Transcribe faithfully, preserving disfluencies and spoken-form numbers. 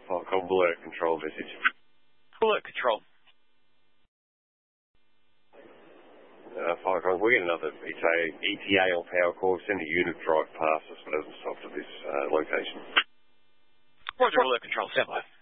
Falcon Alert Control message. Alert Control. Uh, Falcon, we get another E T A, E T A on power core. Send a unit drive past us, but it doesn't stop to this uh, location. Roger, Alert Control. Stand by.